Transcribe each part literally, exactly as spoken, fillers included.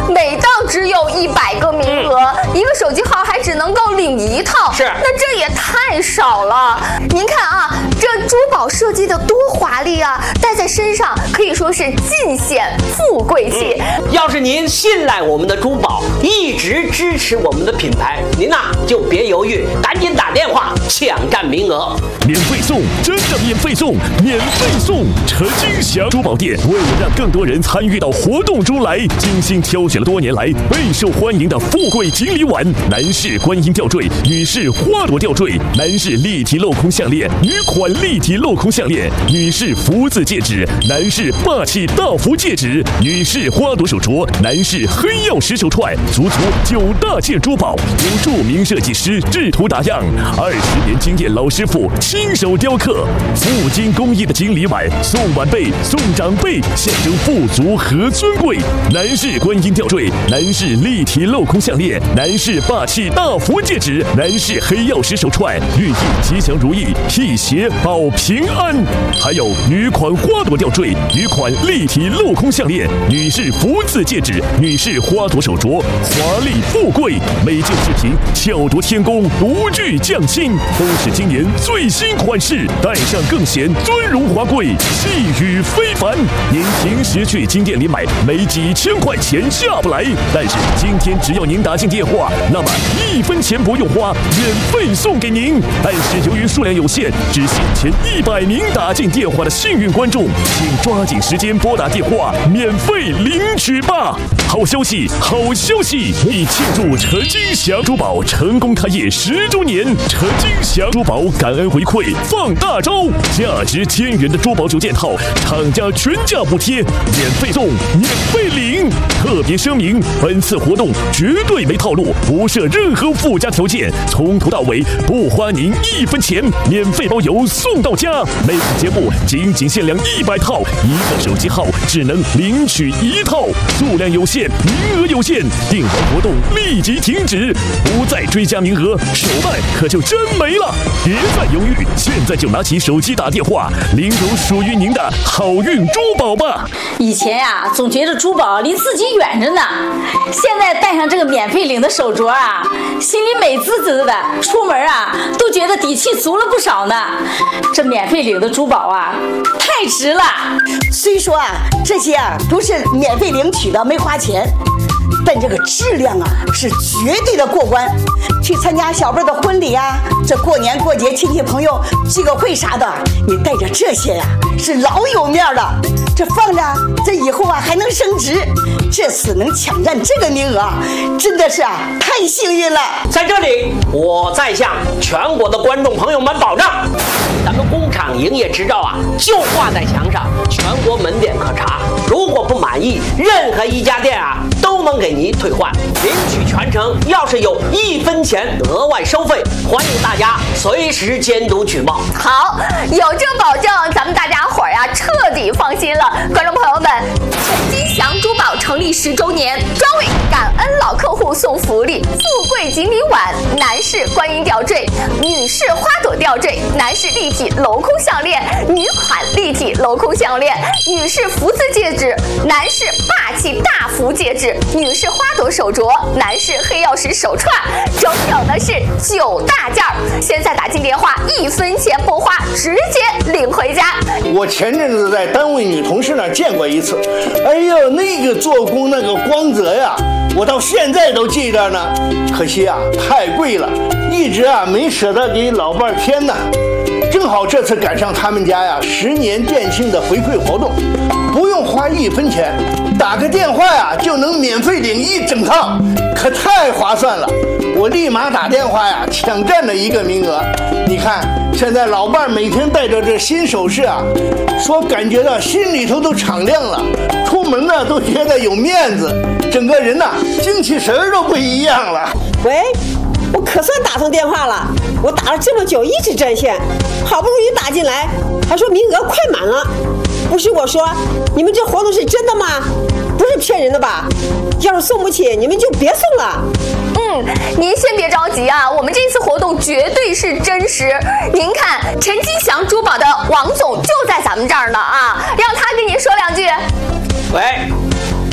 每档只有一百个名额，嗯、一个手机号还只能够领一套， 是， 那这也太少了。您看啊，这珠宝设计的多华丽啊，戴在身上可以说是尽显富贵气。 嗯、要是您信赖我们的珠宝，一直支持我们的品牌，您呐、啊、就别犹豫，赶紧打电话抢占名额， 免费送，真的免费送，免费送！陈金祥珠宝店为了让更多人参与到活动中来，精心挑选了多年来备受欢迎的富贵锦鲤碗、男士观音吊坠、女士花朵吊坠、男士立体镂空项链、女款立体镂空项链、女士福字戒指、男士霸气大福戒指、女士花朵手镯、男士黑曜石手串，足足九大件珠宝，由著名设计师制图打样，二十年经验老师傅亲手雕刻，富金工艺的锦鲤碗，送晚辈送长辈，象征富足和尊贵。男士观音吊坠，男士立体镂空项链，男士霸气大福戒指，男士黑曜石手串，寓意吉祥如意，辟邪保平安。还有女款花朵吊坠，女款立体镂空项链，女士福字戒指，女士花朵手镯，华丽富贵，每件饰品巧夺天工，独具匠心，都是今年最新款式，戴上更显尊荣华贵，气宇非凡。您平时去金店里买，没几千块钱下不来，但是今天只要您打进电话，那么一分钱不用花，免费送给您。但是由于数量有限，只限前一百名打进电话的幸运观众，请抓紧时间拨打电话，免费领取吧。好消息，好消息！为庆祝陈金祥珠宝成功开业十周年，陈金祥珠宝感恩回馈放大招，价值千元的珠宝九件套，厂家全价补贴，免费送，免费领。特别声明，本次活动绝对没套路，不设任何附加条件，从头到尾不花您一分钱，免费包邮送到家。每次节目仅仅限量一百套，一个手机号只能领取一套，数量有限，名额有限，订完活动立即停止，不再追加名额，手办可就真没了。别再犹豫，现在就拿起手机打电话，领走属于您的好运珠宝吧。 以前呀、啊，总觉得珠宝离自己远着呢，现在戴上这个免费领的手镯啊，心里美滋滋的，出门啊都觉得底气足了不少呢。这免费领的珠宝啊，太值了。 虽说啊，这些啊都是免费领取的，没花钱。但这个质量啊是绝对的过关，去参加小辈的婚礼啊，这过年过节亲戚朋友聚个会啥的，你带着这些呀、啊、是老有面了，这放着这以后啊还能升值，这次能抢占这个名额真的是啊太幸运了。 在这里我再向全国的观众朋友们保证，咱们工厂营业执照啊就挂在墙上，全国门店可查，如果不满意，任何一家店啊都能给您退换，领取全程要是有一分钱额外收费，欢迎大家随时监督举报。 好，有这保证，咱们大家伙儿呀彻底放心了。观众朋友们，陈金祥珠宝成立十周年，专为感恩老客户送福利，富贵锦鲤碗、男士观音吊坠、女士花朵吊坠、男士立体镂空项链、女款立体镂空项链、女士福字戒指、男士霸气大福戒指、女士花朵手镯、男士黑曜石手串，整整的是九大件儿。现在打进电话，一分钱不花，直接领回家。 我前阵子在单位女同事那儿见过一次，哎呦，那个做工那个光泽呀，我到现在都记着呢。可惜啊，太贵了，一直啊没舍得给老伴儿添呢。正好这次赶上他们家呀十年店庆的回馈活动，不用花一分钱，打个电话呀就能免费领一整套，可太划算了。我立马打电话呀抢占了一个名额。你看现在老伴每天带着这新首饰啊，说感觉到心里头都敞亮了，出门呢都觉得有面子，整个人呐精气神儿都不一样了。 喂，我可算打通电话了，我打了这么久一直占线，好不容易打进来，还说名额快满了。不是我说，你们这活动是真的吗？不是骗人的吧？要是送不起，你们就别送了。 嗯，您先别着急啊，我们这次活动绝对是真实。您看，陈金祥珠宝的王总就在咱们这儿呢啊，让他跟您说两句。 喂，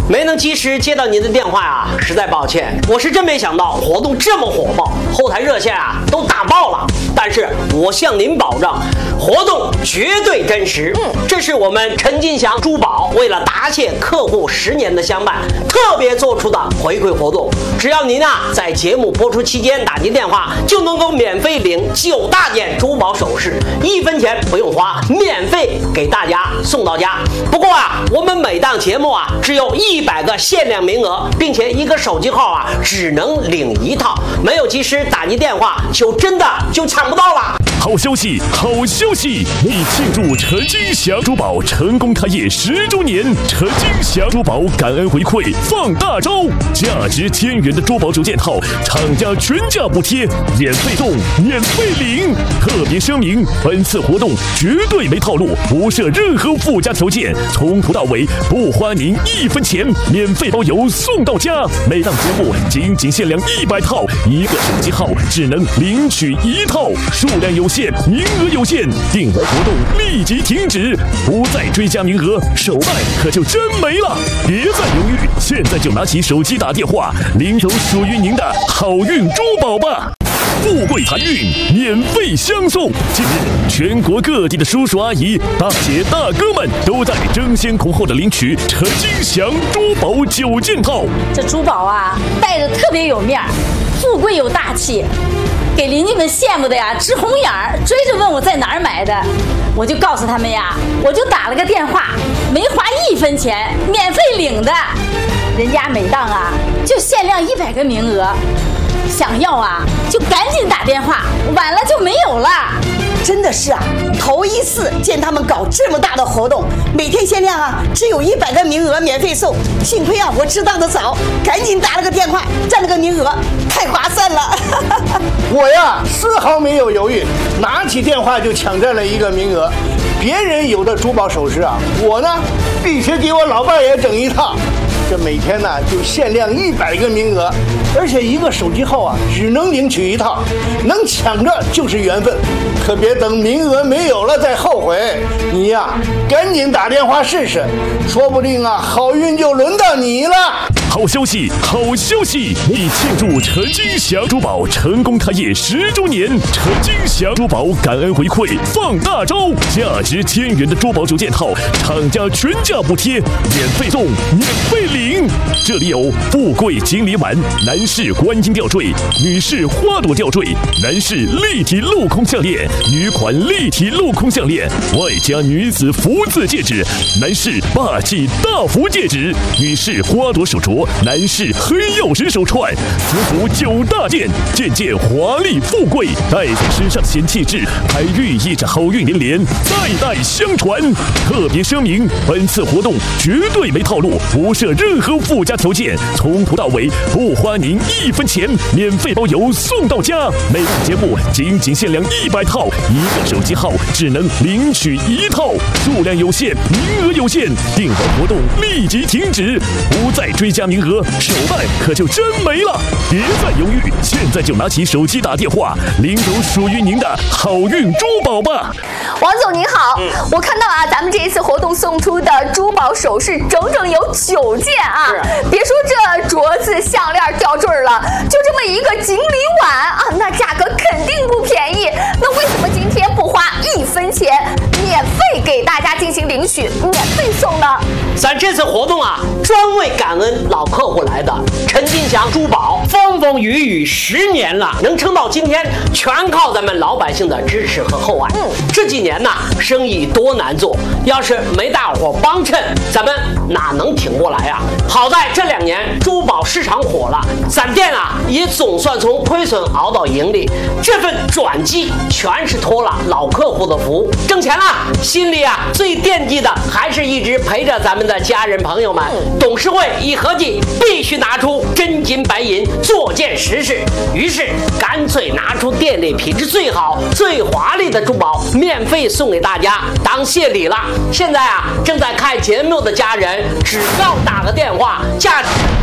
没能及时接到您的电话啊，实在抱歉。我是真没想到活动这么火爆，后台热线啊都打爆了。但是我向您保证，活动绝对真实。嗯，这是我们陈金祥珠宝为了答谢客户十年的相伴，特别做出的回馈活动。只要您啊在节目播出期间打进电话，就能够免费领九大件珠宝首饰，一分钱不用花，免费给大家送到家。不过啊，我们每档节目啊只有一百个限量名额，并且一个手机号啊只能领一套，没有及时打进电话，就真的就抢不到了。 好消息，好消息！为庆祝陈金祥珠宝成功开业十周年，陈金祥珠宝感恩回馈放大招，价值千元的珠宝九件套，厂家全价补贴，免费送，免费领。特别声明，本次活动绝对没套路，不设任何附加条件，从头到尾不花您一分钱，免费包邮送到家。每档节目仅仅限量一百套，一个手机号只能领取一套，数量有限，名额有限，订单活动立即停止，不再追加名额，手办可就真没了。别再犹豫，现在就拿起手机打电话，领走属于您的好运珠宝吧！富贵财运免费相送。近日，全国各地的叔叔阿姨、大姐大哥们都在争先恐后的领取陈金祥珠宝九件套。 这珠宝啊，戴着特别有面儿，富贵有大气，给邻居们羡慕的呀直红眼儿，追着问我在哪儿买的。我就告诉他们呀，我就打了个电话，没花一分钱，免费领的。人家每档啊就限量一百个名额，想要啊就赶紧打电话，晚了就没有了。 真的是啊，头一次见他们搞这么大的活动，每天限量啊，只有一百个名额免费送。幸亏啊，我知道的早，赶紧打了个电话，占了个名额，太划算了。 我呀，丝毫没有犹豫，拿起电话就抢占了一个名额。别人有的珠宝首饰啊，我呢必须给我老伴也整一套。这每天呢就限量一百个名额，而且一个手机号啊只能领取一套，能抢着就是缘分，可别等名额没有了再后悔。你呀，赶紧打电话试试，说不定啊好运就轮到你了。 好消息，好消息！为庆祝陈金祥珠宝成功开业十周年，陈金祥珠宝感恩回馈放大招，价值千元的珠宝九件套，厂家全价补贴，免费送，免费领。这里有富贵锦鲤碗、男士观音吊坠、女士花朵吊坠、男士立体镂空项链、女款立体镂空项链，外加女子福字戒指、男士霸气大福戒指、女士花朵手镯。男士黑曜石手串，此服九大件，件件华丽富贵，戴在身上显气质，还寓意着好运连连，代代相传。特别声明，本次活动绝对没套路，不设任何附加条件，从头到尾不花您一分钱，免费包邮送到家。每档节目仅仅限量一百套，一个手机号只能领取一套，数量有限，名额有限，订单活动立即停止，不再追加名额，手办可就真没了。别再犹豫，现在就拿起手机打电话，领走属于您的好运珠宝吧。 王总您好，嗯、我看到啊，咱们这一次活动送出的珠宝首饰整整有九件啊，别说这镯子、项链、吊坠了，就这么一个锦鲤碗啊，那价格肯定不便宜。那为什么今天不花一分钱，免费给大家进行领取，免费送呢？ 咱这次活动啊，专为感恩老客户来的。陈金祥珠宝风风雨雨十年了，能撑到今天，全靠咱们老百姓的支持和厚爱。嗯，这几年呢，生意多难做，要是没大伙帮衬，咱们哪能挺过来啊？好在这两年珠宝市场火了，咱店啊也总算从亏损熬到盈利。这份转机全是托了老客户的福，挣钱了，心里啊最惦记的还是一直陪着咱们的家人朋友们。董事会一合计，必须拿出真金白银做件实事，于是干脆拿出店里品质最好、最华丽的珠宝，免费送给大家当谢礼了。现在啊，正在看节目的家人，只要打个电话，价值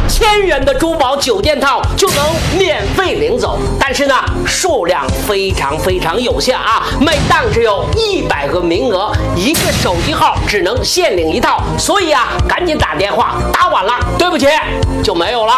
千元的珠宝九件套就能免费领走。但是呢，数量非常非常有限啊，每档只有一百个名额，一个手机号只能限领一套，所以啊，赶紧打电话，打晚了，对不起，就没有了。